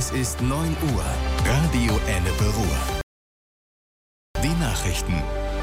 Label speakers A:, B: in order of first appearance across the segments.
A: Es ist 9 Uhr. Radio Ennepe Ruhr. Die Nachrichten.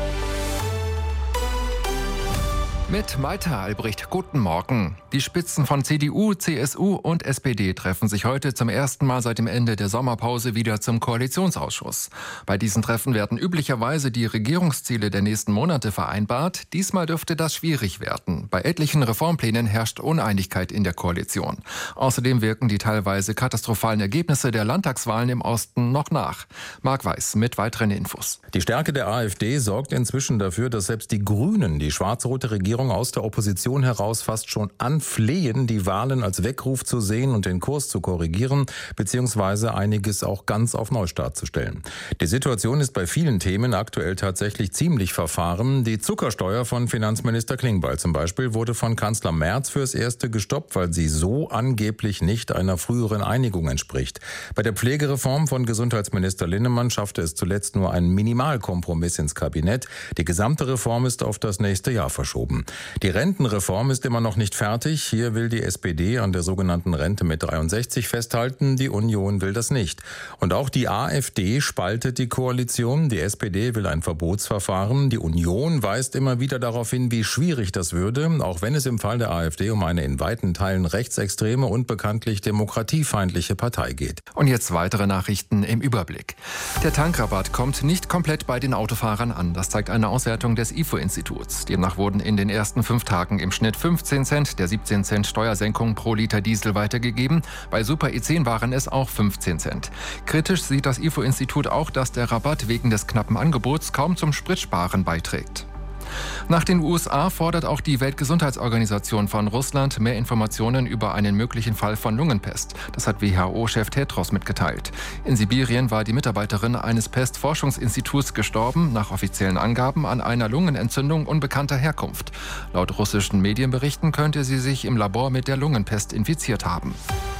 B: Mit Maite Albrecht, guten Morgen. Die Spitzen von CDU, CSU und SPD treffen sich heute zum ersten Mal seit dem Ende der Sommerpause wieder zum Koalitionsausschuss. Bei diesen Treffen werden üblicherweise die Regierungsziele der nächsten Monate vereinbart. Diesmal dürfte das schwierig werden. Bei etlichen Reformplänen herrscht Uneinigkeit in der Koalition. Außerdem wirken die teilweise katastrophalen Ergebnisse der Landtagswahlen im Osten noch nach. Marc Weiß mit weiteren Infos.
C: Die Stärke der AfD sorgt inzwischen dafür, dass selbst die Grünen die schwarz-rote Regierung aus der Opposition heraus fast schon anflehen, die Wahlen als Weckruf zu sehen und den Kurs zu korrigieren, beziehungsweise einiges auch ganz auf Neustart zu stellen. Die Situation ist bei vielen Themen aktuell tatsächlich ziemlich verfahren. Die Zuckersteuer von Finanzminister Klingbeil zum Beispiel wurde von Kanzler Merz fürs Erste gestoppt, weil sie so angeblich nicht einer früheren Einigung entspricht. Bei der Pflegereform von Gesundheitsminister Linnemann schaffte es zuletzt nur ein Minimalkompromiss ins Kabinett. Die gesamte Reform ist auf das nächste Jahr verschoben. Die Rentenreform ist immer noch nicht fertig. Hier will die SPD an der sogenannten Rente mit 63 festhalten. Die Union will das nicht. Und auch die AfD spaltet die Koalition. Die SPD will ein Verbotsverfahren. Die Union weist immer wieder darauf hin, wie schwierig das würde, auch wenn es im Fall der AfD um eine in weiten Teilen rechtsextreme und bekanntlich demokratiefeindliche Partei geht.
B: Und jetzt weitere Nachrichten im Überblick. Der Tankrabatt kommt nicht komplett bei den Autofahrern an. Das zeigt eine Auswertung des IFO-Instituts. Demnach wurden in den ersten 5 Tagen im Schnitt 15 Cent der 17 Cent Steuersenkung pro Liter Diesel weitergegeben. Bei Super E10 waren es auch 15 Cent. Kritisch sieht das IFO-Institut auch, dass der Rabatt wegen des knappen Angebots kaum zum Spritsparen beiträgt. Nach den USA fordert auch die Weltgesundheitsorganisation von Russland mehr Informationen über einen möglichen Fall von Lungenpest. Das hat WHO-Chef Tedros mitgeteilt. In Sibirien war die Mitarbeiterin eines Pestforschungsinstituts gestorben, nach offiziellen Angaben an einer Lungenentzündung unbekannter Herkunft. Laut russischen Medienberichten könnte sie sich im Labor mit der Lungenpest infiziert haben.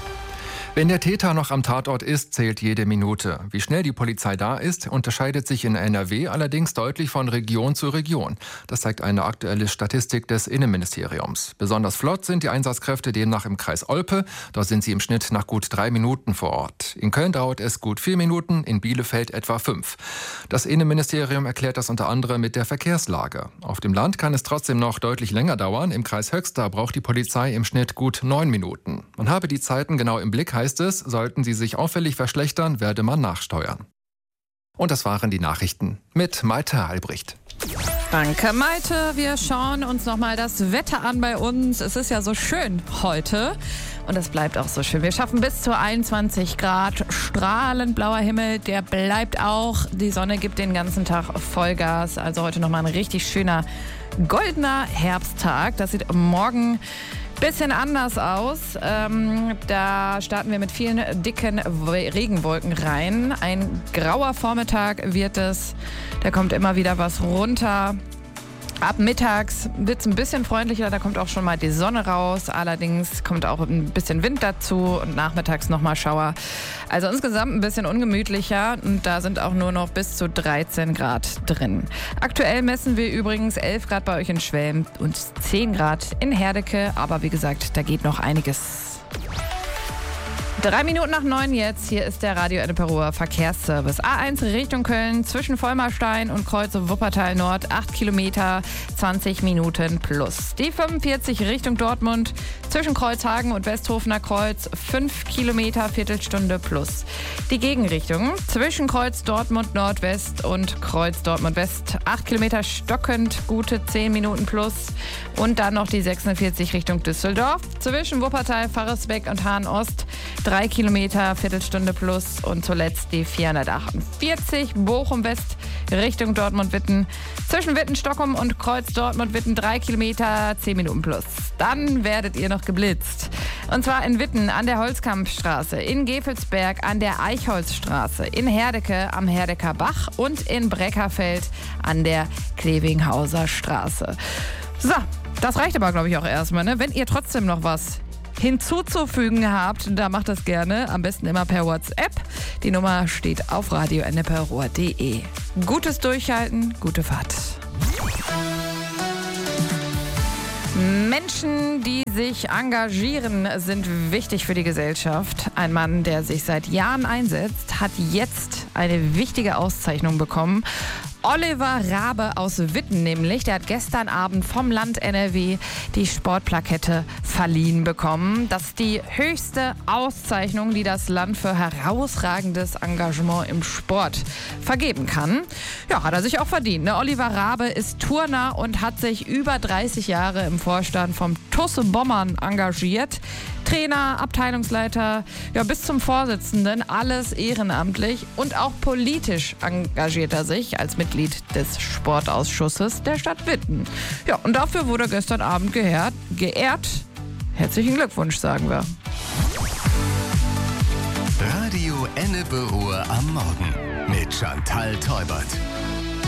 B: Wenn der Täter noch am Tatort ist, zählt jede Minute. Wie schnell die Polizei da ist, unterscheidet sich in NRW allerdings deutlich von Region zu Region. Das zeigt eine aktuelle Statistik des Innenministeriums. Besonders flott sind die Einsatzkräfte demnach im Kreis Olpe. Dort sind sie im Schnitt nach gut 3 Minuten vor Ort. In Köln dauert es gut 4 Minuten, in Bielefeld etwa 5. Das Innenministerium erklärt das unter anderem mit der Verkehrslage. Auf dem Land kann es trotzdem noch deutlich länger dauern. Im Kreis Höxter braucht die Polizei im Schnitt gut 9 Minuten. Man habe die Zeiten genau im Blick, heißt es, sollten sie sich auffällig verschlechtern, werde man nachsteuern. Und das waren die Nachrichten mit Maite Albrecht.
D: Danke, Maite. Wir schauen uns nochmal das Wetter an bei uns. Es ist ja so schön heute und es bleibt auch so schön. Wir schaffen bis zu 21 Grad. Strahlend blauer Himmel, der bleibt auch. Die Sonne gibt den ganzen Tag Vollgas. Also heute nochmal ein richtig schöner goldener Herbsttag. Das sieht morgen bisschen anders aus. Da starten wir mit vielen dicken Regenwolken rein. Ein grauer Vormittag wird es. Da kommt immer wieder was runter. Ab mittags wird es ein bisschen freundlicher, da kommt auch schon mal die Sonne raus. Allerdings kommt auch ein bisschen Wind dazu und nachmittags nochmal Schauer. Also insgesamt ein bisschen ungemütlicher und da sind auch nur noch bis zu 13 Grad drin. Aktuell messen wir übrigens 11 Grad bei euch in Schwelm und 10 Grad in Herdecke. Aber wie gesagt, da geht noch einiges. 3 Minuten nach 9 jetzt. Hier ist der Radio Ennepe Ruhr Verkehrsservice. A1 Richtung Köln zwischen Vollmarstein und Kreuz Wuppertal Nord. 8 Kilometer, 20 Minuten plus. Die 45 Richtung Dortmund zwischen Kreuzhagen und Westhofener Kreuz. 5 Kilometer, Viertelstunde plus. Die Gegenrichtung zwischen Kreuz Dortmund Nordwest und Kreuz Dortmund West. 8 Kilometer stockend, gute 10 Minuten plus. Und dann noch die 46 Richtung Düsseldorf zwischen Wuppertal, Pfarrersbeck und Hahn Ost. 3 Kilometer, Viertelstunde plus und zuletzt die 448 Bochum West Richtung Dortmund-Witten. Zwischen Witten-Stockholm und Kreuz Dortmund-Witten 3 Kilometer, 10 Minuten plus. Dann werdet ihr noch geblitzt. Und zwar in Witten an der Holzkampfstraße, in Gefelsberg an der Eichholzstraße, in Herdecke am Herdecker Bach und in Breckerfeld an der Klevinghauser Straße. So, das reicht aber, glaube ich, auch erstmal. Ne? Wenn ihr trotzdem noch was hinzuzufügen habt, da macht das gerne. Am besten immer per WhatsApp. Die Nummer steht auf radioenneperuhr.de. Gutes Durchhalten, gute Fahrt. Menschen, die sich engagieren, sind wichtig für die Gesellschaft. Ein Mann, der sich seit Jahren einsetzt, hat jetzt eine wichtige Auszeichnung bekommen. Oliver Raabe aus Witten nämlich, der hat gestern Abend vom Land NRW die Sportplakette verliehen bekommen. Das ist die höchste Auszeichnung, die das Land für herausragendes Engagement im Sport vergeben kann. Ja, hat er sich auch verdient. Ne? Oliver Raabe ist Turner und hat sich über 30 Jahre im Vorstand vom TuS Bommern engagiert. Trainer, Abteilungsleiter, ja, bis zum Vorsitzenden, alles ehrenamtlich und auch politisch engagiert er sich als Mitglied des Sportausschusses der Stadt Witten. Ja, und dafür wurde gestern Abend geehrt. Herzlichen Glückwunsch, sagen wir.
A: Radio Ennepe Ruhr am Morgen mit Chantal Teubert.